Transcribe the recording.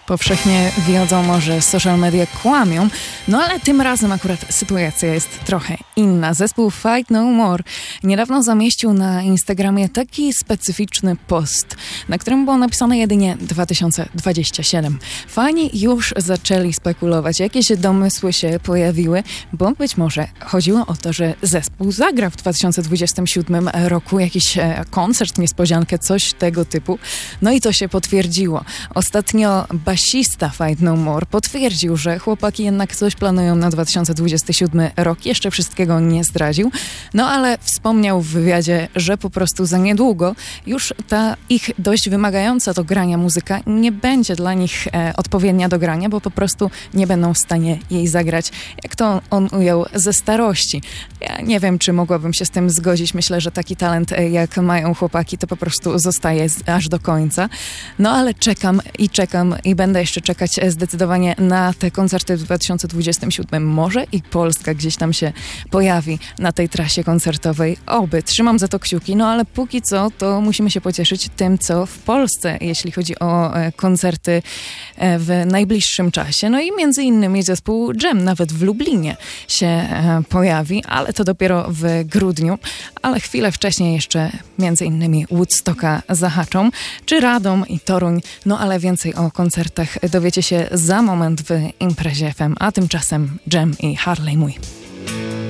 Powszechnie wiadomo, że social media kłamią, no ale tym razem akurat sytuacja jest trochę inna. Zespół Fight No More niedawno zamieścił na Instagramie taki specyficzny post, na którym było napisane jedynie 2027. Fani już zaczęli spekulować, jakieś domysły się pojawiły, bo być może chodziło o to, że zespół zagra w 2027 roku jakiś koncert, niespodziankę, coś tego typu. No i to się potwierdziło. Ostatnio basista Fight No More potwierdził, że chłopaki jednak coś planują na 2027 rok. Jeszcze wszystkiego nie zdradził. No ale wspomniał w wywiadzie, że po prostu za niedługo już ta ich dość wymagająca do grania muzyka nie będzie dla nich odpowiednia do grania, bo po prostu nie będą w stanie jej zagrać, jak to on ujął, ze starości. Ja nie wiem, czy mogłabym się z tym zgodzić. Myślę, że taki talent, jak mają chłopaki, to po prostu zostaje aż do końca. No ale czekam i będę jeszcze czekać zdecydowanie na te koncerty w 2027. Może i Polska gdzieś tam się pojawi na tej trasie koncertowej. Oby, trzymam za to kciuki, no ale póki co to musimy się pocieszyć tym, co w Polsce, jeśli chodzi o koncerty w najbliższym czasie. No i między innymi zespół Dżem nawet w Lublinie się pojawi, ale to dopiero w grudniu, ale chwilę wcześniej jeszcze między innymi Woodstocka zahaczą, czy Radom i Toruń, no ale więcej o koncertach dowiecie się za moment w Imprezie FM, a tymczasem Dżem i Harley Mój.